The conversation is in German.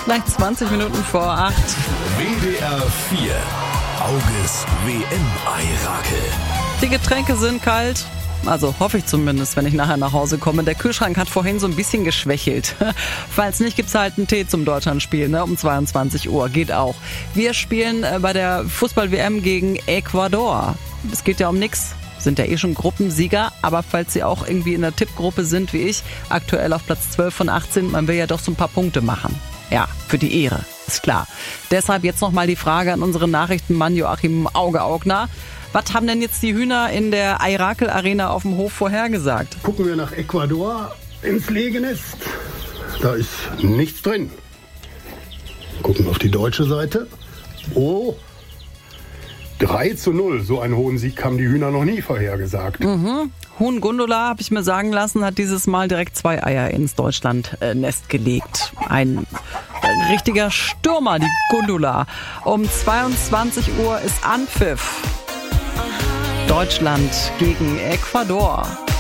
Gleich 20 Minuten vor 8. WDR 4. Auges WM-Eirakel. Die Getränke sind kalt. Also hoffe ich zumindest, wenn ich nachher nach Hause komme. Der Kühlschrank hat vorhin so ein bisschen geschwächelt. Falls nicht, gibt's halt einen Tee zum Deutschlandspiel, ne? Um 22 Uhr. Geht auch. Wir spielen bei der Fußball-WM gegen Ecuador. Es geht ja um nix. Sind ja eh schon Gruppensieger. Aber falls Sie auch irgendwie in der Tippgruppe sind wie ich, aktuell auf Platz 12 von 18, man will ja doch so ein paar Punkte machen. Ja, für die Ehre, ist klar. Deshalb jetzt nochmal die Frage an unseren Nachrichtenmann Joachim Auge-Augner. Was haben denn jetzt die Hühner in der Eirakel Arena auf dem Hof vorhergesagt? Gucken wir nach Ecuador ins Legenest. Da ist nichts drin. Gucken auf die deutsche Seite. Oh, 3:0. So einen hohen Sieg haben die Hühner noch nie vorhergesagt. Huhn Gundula, habe ich mir sagen lassen, hat dieses Mal direkt 2 Eier ins Deutschland-Nest gelegt. Ein richtiger Stürmer, die Gundula. Um 22 Uhr ist Anpfiff. Deutschland gegen Ecuador.